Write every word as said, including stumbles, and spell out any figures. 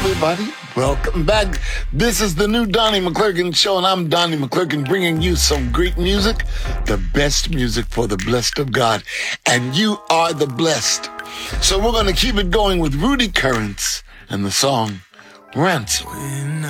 everybody. Welcome back. This is the new Donnie McClurkin Show, and I'm Donnie McClurkin, bringing you some great music, the best music for the blessed of God. And you are the blessed. So we're going to keep it going with Rudy Currents and the song Ransom.